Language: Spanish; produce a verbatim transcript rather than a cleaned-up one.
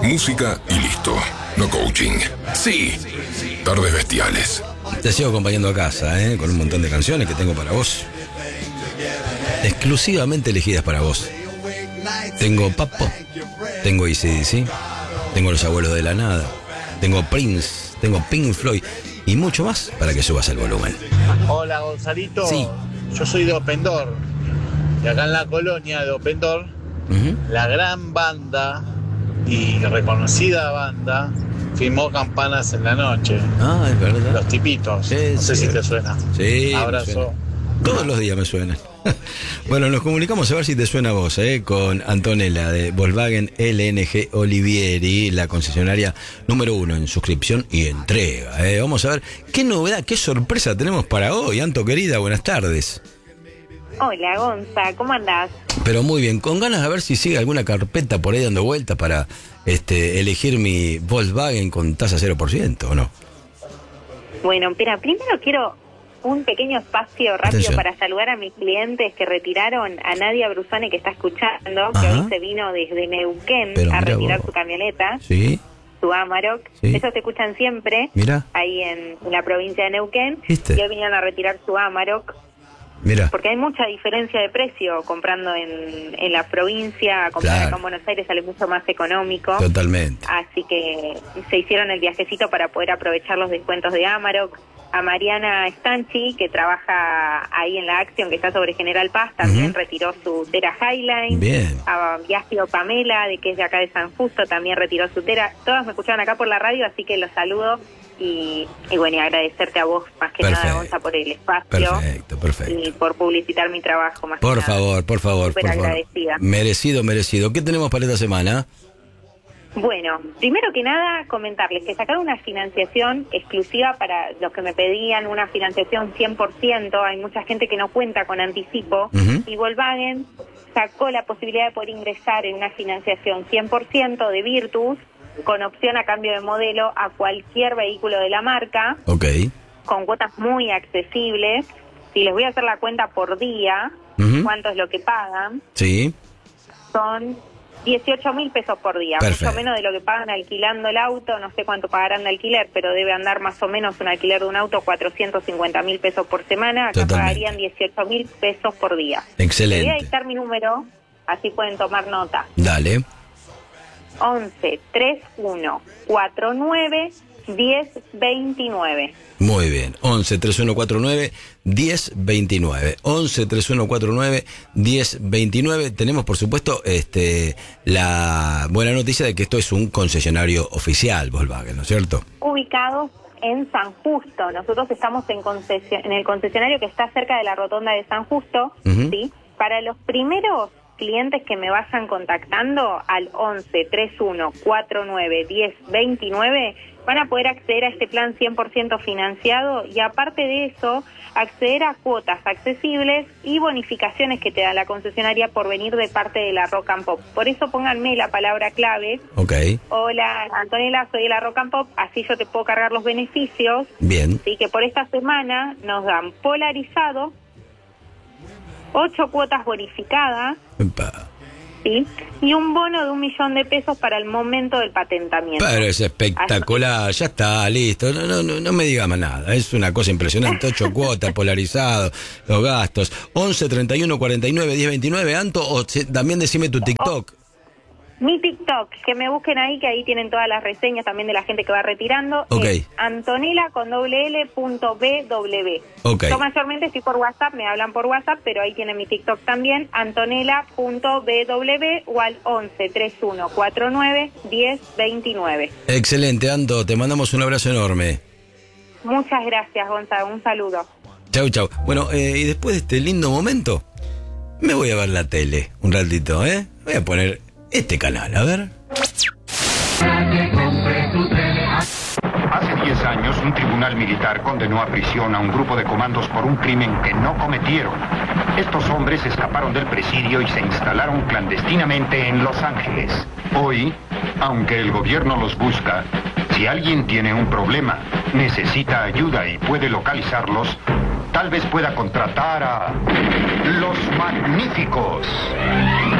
Música y listo. No coaching. Sí. Tardes bestiales. Te sigo acompañando a casa, ¿eh? Con un montón de canciones que tengo para vos. Exclusivamente elegidas para vos. Tengo Papo, tengo A C D C, tengo Los Abuelos de la Nada, tengo Prince, tengo Pink Floyd y mucho más para que subas el volumen. Hola Gonzalito, sí. Yo soy de Open Door y acá en la colonia de Open Door, uh-huh. la gran banda y reconocida banda firmó Campanas en la Noche. Ah, es verdad. Los Tipitos, sí, no sé sí. si te suena. Sí, abrazo. Suena. Todos los días me suenan. Bueno, nos comunicamos a ver si te suena a vos, ¿eh? Con Antonella de Volkswagen L N G Olivieri, la concesionaria número uno en suscripción y entrega, ¿eh? Vamos a ver qué novedad, qué sorpresa tenemos para hoy. Anto, querida, buenas tardes. Hola, Gonza, ¿cómo andás? Pero muy bien, con ganas de ver si sigue alguna carpeta por ahí dando vueltas para este, elegir mi Volkswagen con tasa cero por ciento, ¿o no? Bueno, mira, primero quiero un pequeño espacio rápido Atención. Para saludar a mis clientes que retiraron, a Nadia Brusone que está escuchando, Ajá. que hoy se vino desde Neuquén Pero a retirar vos. Su camioneta, ¿Sí? su Amarok. ¿Sí? Ellos te escuchan siempre, mira. ahí en, en la provincia de Neuquén, ¿Viste? y hoy vinieron a retirar su Amarok. Mira. Porque hay mucha diferencia de precio comprando en, en la provincia, comprar claro. acá en Buenos Aires sale mucho más económico. Totalmente. Así que se hicieron el viajecito para poder aprovechar los descuentos de Amarok. A Mariana Stanchi, que trabaja ahí en la Action, que está sobre General Paz, también uh-huh. retiró su Tera Highline. Bien. A Viácido Pamela, de que es de acá de San Justo, también retiró su Tera. Todas me escucharon acá por la radio, así que los saludo. Y, y bueno, y agradecerte a vos más que perfecto. Nada, Gonza, por el espacio. Perfecto, perfecto. Y por publicitar mi trabajo más por que nada. Favor, por favor, Súper por favor. agradecida. Merecido, merecido. ¿Qué tenemos para esta semana? Bueno, primero que nada, comentarles que sacaron una financiación exclusiva para los que me pedían, una financiación cien por ciento. Hay mucha gente que no cuenta con anticipo. Uh-huh. Y Volkswagen sacó la posibilidad de poder ingresar en una financiación cien por ciento de Virtus, con opción a cambio de modelo a cualquier vehículo de la marca. Ok. Con cuotas muy accesibles. Si les voy a hacer la cuenta por día, uh-huh. cuánto es lo que pagan. Sí. Son dieciocho mil pesos por día, Perfecto. Mucho menos de lo que pagan alquilando el auto. No sé cuánto pagarán de alquiler, pero debe andar más o menos un alquiler de un auto cuatrocientos cincuenta mil pesos por semana. Acá Totalmente. Pagarían dieciocho mil pesos por día. Excelente. Les voy a dictar mi número, así pueden tomar nota. Dale. once treinta y uno cuarenta y nueve diez veintinueve. Muy bien, once treinta y uno cuarenta y nueve diez veintinueve. once treinta y uno cuarenta y nueve diez veintinueve. Tenemos, por supuesto, este la buena noticia de que esto es un concesionario oficial, Volkswagen, ¿no es cierto? Ubicados en San Justo. Nosotros estamos en, concesion- en el concesionario que está cerca de la rotonda de San Justo, uh-huh. ¿sí? Para los primeros clientes que me vayan contactando al once treinta y uno cuarenta y nueve diez veintinueve van a poder acceder a este plan cien por ciento financiado y aparte de eso acceder a cuotas accesibles y bonificaciones que te da la concesionaria por venir de parte de la Rock and Pop. Por eso pónganme la palabra clave. Okay. Hola, Antonella, soy de la Rock and Pop, así yo te puedo cargar los beneficios. Bien. Así que por esta semana nos dan polarizado, ocho cuotas bonificadas, Epa. ¿sí? Y un bono de un millón de pesos para el momento del patentamiento. Pero es espectacular, Así. Ya está, listo, no, no, no, no me digas más nada, es una cosa impresionante, ocho cuotas, polarizado, los gastos, once treinta y uno cuarenta y nueve diez veintinueve, Anto, o se, también decime tu TikTok. Oh. Mi TikTok, que me busquen ahí, que ahí tienen todas las reseñas también de la gente que va retirando. Okay. Es Antonella con doble L punto B W. Okay. Yo mayormente estoy por WhatsApp, me hablan por WhatsApp, pero ahí tienen mi TikTok también, Antonella punto B W o al once treinta y uno cuarenta y nueve diez veintinueve. Excelente, Anto, te mandamos un abrazo enorme. Muchas gracias, Gonzalo, un saludo. Chau, chau. Bueno, eh, y después de este lindo momento, me voy a ver la tele un ratito, ¿eh? Voy a poner este canal, a ver. Hace diez años, un tribunal militar condenó a prisión a un grupo de comandos por un crimen que no cometieron. Estos hombres escaparon del presidio y se instalaron clandestinamente en Los Ángeles. Hoy, aunque el gobierno los busca, si alguien tiene un problema, necesita ayuda y puede localizarlos, tal vez pueda contratar a Los Magníficos.